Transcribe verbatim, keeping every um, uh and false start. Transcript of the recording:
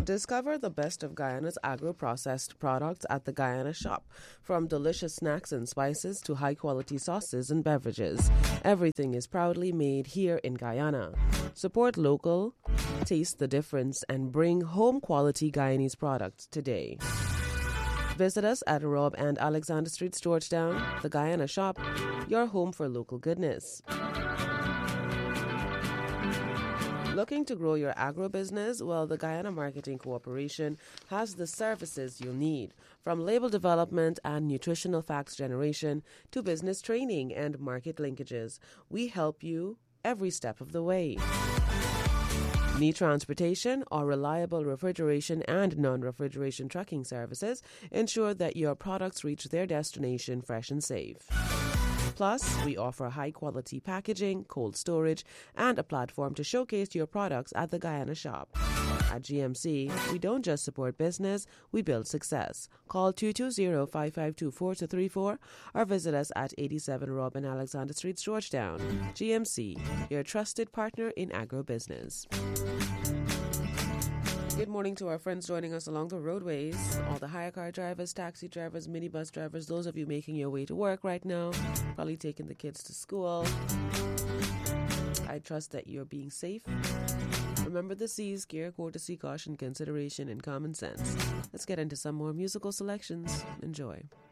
Discover the best of Guyana's agro-processed products at the Guyana Shop. From delicious snacks and spices to high-quality sauces and beverages, everything is proudly made here in Guyana. Support local, taste the difference, and bring home-quality Guyanese products today. Visit us at Rob and Alexander Streets, Georgetown. The Guyana Shop, your home for local goodness. Looking to grow your agro-business? Well, the Guyana Marketing Corporation has the services you need, from label development and nutritional facts generation to business training and market linkages. We help you every step of the way. Need transportation or reliable refrigeration and non-refrigeration trucking services? Ensure that your products reach their destination fresh and safe. Plus, we offer high-quality packaging, cold storage, and a platform to showcase your products at the Guyana Shop. At G M C, we don't just support business, we build success. Call two two zero, five five two, four two three four or visit us at eighty-seven Rob and Alexander Streets, Georgetown. G M C, your trusted partner in agro-business. Good morning to our friends joining us along the roadways, all the hire car drivers, taxi drivers, minibus drivers, those of you making your way to work right now, probably taking the kids to school. I trust that you're being safe. Remember the C's: care, courtesy, caution, consideration, and common sense. Let's get into some more musical selections. Enjoy.